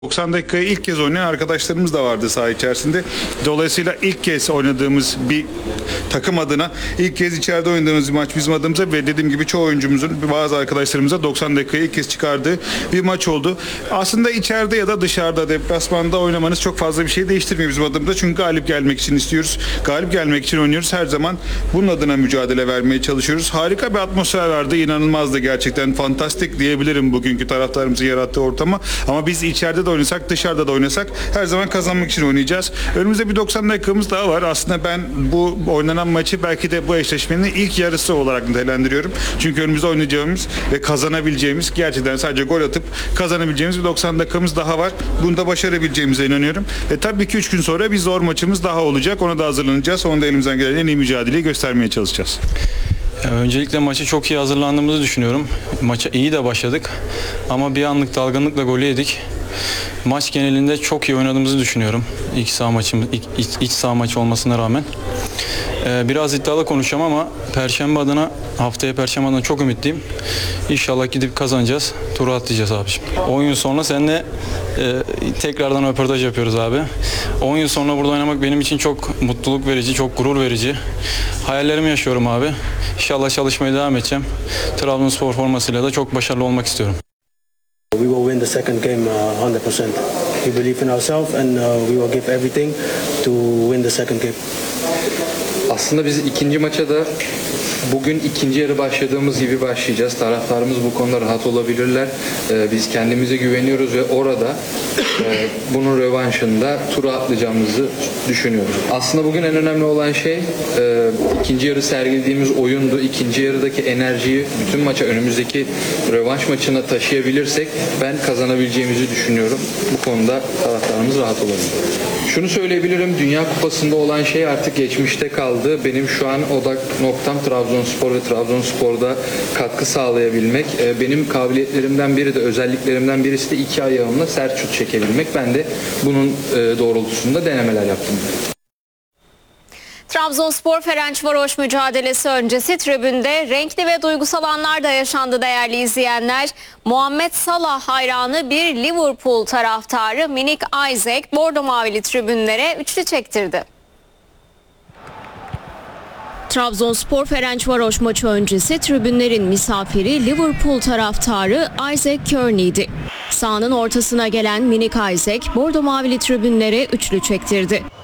90 dakikayı ilk kez oynayan arkadaşlarımız da vardı saha içerisinde. Dolayısıyla ilk kez oynadığımız bir takım adına ilk kez içeride oynadığımız bir maç bizim adımıza ve dediğim gibi çoğu oyuncumuzun bazı arkadaşlarımıza 90 dakikayı ilk kez çıkardığı bir maç oldu. Aslında içeride ya da dışarıda deplasmanda oynamanız çok fazla bir şey değiştirmiyor bizim adımıza. Çünkü galip gelmek için istiyoruz. Galip gelmek için oynuyoruz. Her zaman bunun adına mücadele vermeye çalışıyoruz. Harika bir atmosfer vardı. İnanılmazdı gerçekten. Fantastik diyebilirim bugünkü taraftarımızın yarattığı ortama. Ama biz içeride de oynasak, dışarıda da oynasak her zaman kazanmak için oynayacağız. Önümüzde bir 90 dakikamız daha var. Aslında ben bu oynanan maçı belki de bu eşleşmenin ilk yarısı olarak nitelendiriyorum. Çünkü önümüzde oynayacağımız ve kazanabileceğimiz, gerçekten sadece gol atıp kazanabileceğimiz bir 90 dakikamız daha var. Bunu da başarabileceğimize inanıyorum. Tabii ki 3 gün sonra bir zor maçımız daha olacak. Ona da hazırlanacağız. Onda elimizden gelen en iyi mücadeleyi göstermeye çalışacağız. Öncelikle maça çok iyi hazırlandığımızı düşünüyorum. Maça iyi de başladık ama bir anlık dalgınlıkla golü yedik. Maç genelinde çok iyi oynadığımızı düşünüyorum. İç saha maçı olmasına rağmen. Biraz iddialı konuşacağım ama haftaya Perşembe adına çok ümitliyim. İnşallah gidip kazanacağız. Turu atlayacağız abiciğim. 10 yıl sonra seninle tekrardan röportaj yapıyoruz abi. 10 yıl sonra burada oynamak benim için çok mutluluk verici, çok gurur verici. Hayallerimi yaşıyorum abi. İnşallah çalışmaya devam edeceğim. Trabzonspor formasıyla da çok başarılı olmak istiyorum. We will win the second game 100%. We believe in ourselves and we will give everything to win the second game. Aslında biz ikinci maça da bugün ikinci yarı başladığımız gibi başlayacağız. Taraftarımız bu konuda rahat olabilirler. Biz kendimize güveniyoruz ve orada bunun rövanşında turu atlayacağımızı düşünüyoruz. Aslında bugün en önemli olan şey ikinci yarı sergilediğimiz oyundu. İkinci yarıdaki enerjiyi bütün maça, önümüzdeki rövanş maçına taşıyabilirsek ben kazanabileceğimizi düşünüyorum. Bu konuda taraftarımız rahat olabilir. Şunu söyleyebilirim, Dünya Kupası'nda olan şey artık geçmişte kaldı. Benim şu an odak noktam Trabzonspor ve Trabzonspor'da katkı sağlayabilmek. Benim kabiliyetlerimden biri de, özelliklerimden birisi de iki ayağımla sert şut çekebilmek. Ben de bunun doğrultusunda denemeler yaptım. Trabzonspor Ferencvaroş mücadelesi öncesi tribünde renkli ve duygusal anlar da yaşandı değerli izleyenler. Muhammed Salah hayranı bir Liverpool taraftarı Minik Isaac bordo mavili tribünlere üçlü çektirdi. Trabzonspor Ferencvaroş maçı öncesi tribünlerin misafiri Liverpool taraftarı Isaac Kearney'di. Sahanın ortasına gelen Minik Isaac bordo mavili tribünlere üçlü çektirdi.